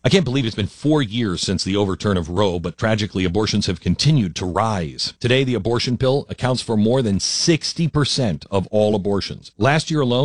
I can't believe it's been 4 years since the overturn of Roe, but tragically abortions have continued to rise. Today, the abortion pill accounts for more than 60% of all abortions. Last year alone,